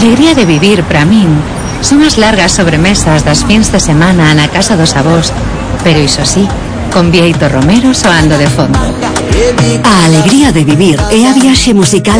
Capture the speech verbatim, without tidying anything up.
alegría de vivir para min son as largas sobremesas das fins de semana na casa dos avós, pero iso sí, con Bieito Romero soando de fondo. A alegría de vivir é a viaxe musical